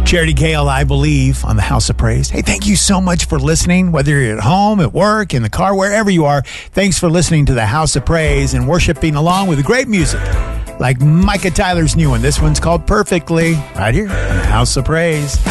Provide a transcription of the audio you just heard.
Charity Gale, I Believe, on the House of Praise. Hey, thank you so much for listening, whether you're at home, at work, in the car, wherever you are. Thanks for listening to the House of Praise and worshiping along with great music like Micah Tyler's new one. This one's called Perfectly, right here on the House of Praise.